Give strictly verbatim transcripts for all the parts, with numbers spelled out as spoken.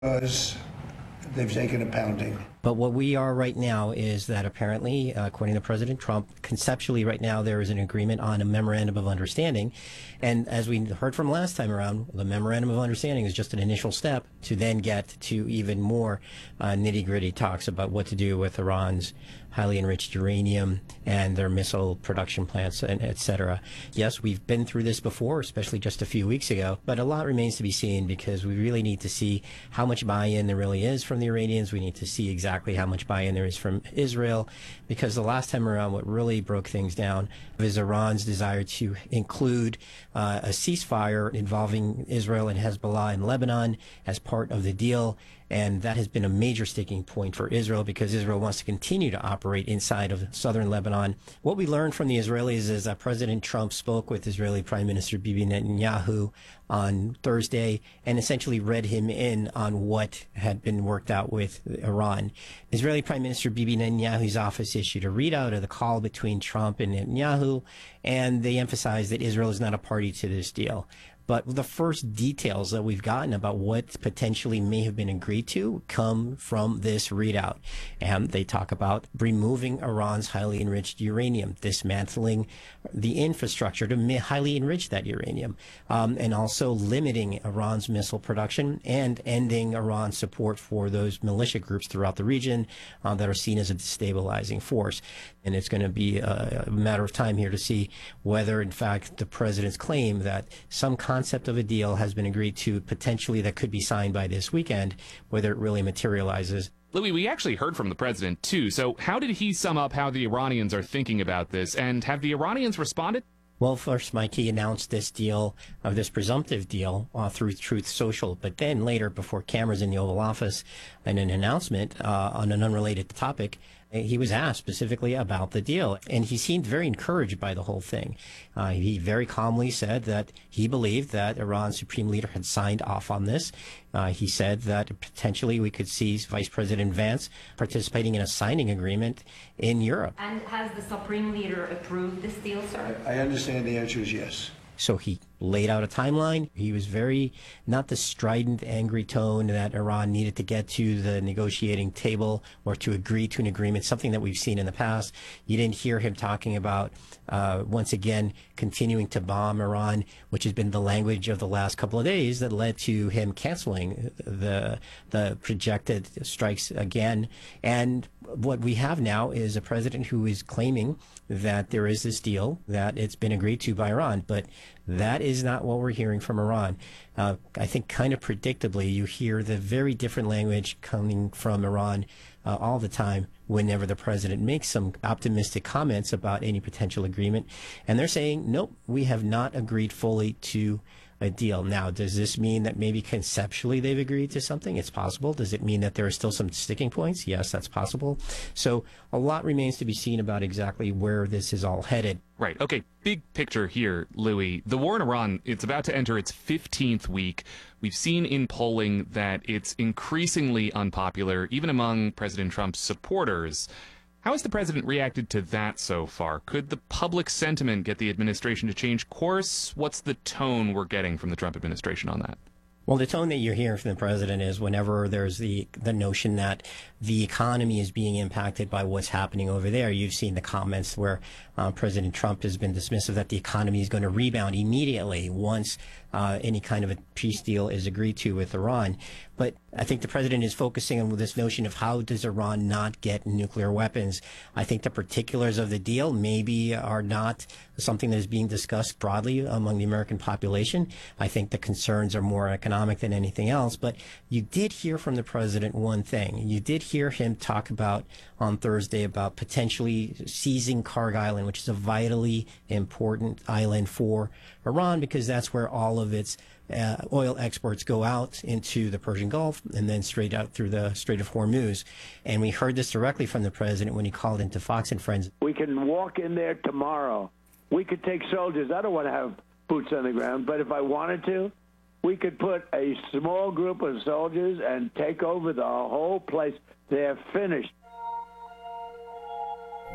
Because they've taken a pounding. But what we are right now is that apparently, uh, according to President Trump, conceptually right now there is an agreement on a memorandum of understanding. And as we heard from last time around, the memorandum of understanding is just an initial step to then get to even more uh, nitty-gritty talks about what to do with Iran's highly enriched uranium and their missile production plants, and et cetera. Yes, we've been through this before, especially just a few weeks ago, but a lot remains to be seen because we really need to see how much buy-in there really is from the Iranians. We need to see exactly how much buy-in there is from Israel, because the last time around what really broke things down is Iran's desire to include uh, a ceasefire involving Israel and Hezbollah in Lebanon as part of the deal. And that has been a major sticking point for Israel because Israel wants to continue to operate inside of southern Lebanon. What we learned from the Israelis is that President Trump spoke with Israeli Prime Minister Bibi Netanyahu on Thursday and essentially read him in on what had been worked out with Iran. Israeli Prime Minister Bibi Netanyahu's office issued a readout of the call between Trump and Netanyahu, and they emphasized that Israel is not a party to this deal. But the first details that we've gotten about what potentially may have been agreed to come from this readout. And they talk about removing Iran's highly enriched uranium, dismantling the infrastructure to highly enrich that uranium, um, and also limiting Iran's missile production and ending Iran's support for those militia groups throughout the region uh, that are seen as a destabilizing force. And it's going to be a, a matter of time here to see whether, in fact, the president's claim that some concept of a deal has been agreed to potentially that could be signed by this weekend, whether it really materializes. Louis, we actually heard from the president, too. So how did he sum up how the Iranians are thinking about this? And have the Iranians responded? Well, first, Mike, he announced this deal, uh, this presumptive deal, uh, through Truth Social. But then later, before cameras in the Oval Office, in an announcement uh, on an unrelated topic, he was asked specifically about the deal, and he seemed very encouraged by the whole thing. Uh, he very calmly said that he believed that Iran's supreme leader had signed off on this. Uh, he said that potentially we could see Vice President Vance participating in a signing agreement in Europe. And has the supreme leader approved this deal, sir? I understand the answer is yes. So he laid out a timeline. He was very, not the strident, angry tone that Iran needed to get to the negotiating table or to agree to an agreement, something that we've seen in the past. You didn't hear him talking about, uh, once again, continuing to bomb Iran, which has been the language of the last couple of days that led to him canceling the, the projected strikes again. And what we have now is a president who is claiming that there is this deal, that it's been agreed to by Iran, but that is not what we're hearing from Iran. Uh, I think kind of predictably, you hear the very different language coming from Iran uh, all the time whenever the president makes some optimistic comments about any potential agreement. And they're saying, nope, we have not agreed fully to a deal. Now, does this mean that maybe conceptually they've agreed to something? It's possible. Does it mean that there are still some sticking points? Yes, that's possible. So a lot remains to be seen about exactly where this is all headed. Right. Okay. Big picture here, Louis. The war in Iran, it's about to enter its fifteenth week. We've seen in polling that it's increasingly unpopular, even among President Trump's supporters. How has the president reacted to that so far? Could the public sentiment get the administration to change course? What's the tone we're getting from the Trump administration on that? Well, the tone that you're hearing from the president is whenever there's the the notion that the economy is being impacted by what's happening over there. You've seen the comments where uh, President Trump has been dismissive that the economy is going to rebound immediately once uh, any kind of a peace deal is agreed to with Iran. But I think the president is focusing on this notion of how does Iran not get nuclear weapons. I think the particulars of the deal maybe are not something that is being discussed broadly among the American population. I think the concerns are more economic than anything else. But you did hear from the president one thing. You did hear him talk about on Thursday about potentially seizing Karg Island, which is a vitally important island for Iran because that's where all of its Uh, oil exports go out into the Persian Gulf and then straight out through the Strait of Hormuz. And we heard this directly from the president when he called into Fox and Friends. We can walk in there tomorrow. We could take soldiers. I don't want to have boots on the ground, but if I wanted to, we could put a small group of soldiers and take over the whole place. They're finished. But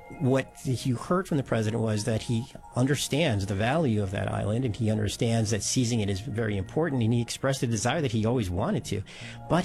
what you heard from the president was that he understands the value of that island, and he understands that seizing it is very important, and he expressed a desire that he always wanted to. But